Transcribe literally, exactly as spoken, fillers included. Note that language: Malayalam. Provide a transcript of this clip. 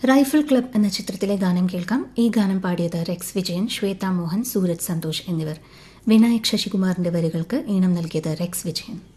റൈഫിൾ ക്ലബ് എന്ന ചിത്രത്തിലെ ഗാനം കേൾക്കാം. ഈ ഗാനം പാടിയത് റെക്സ് വിജയൻ, ശ്വേത മോഹൻ, സൂരജ് സന്തോഷ് എന്നിവർ. വിനായക് ശശികുമാറിന്റെ വരികൾക്ക് ഈണം നൽകിയത് റെക്സ് വിജയൻ.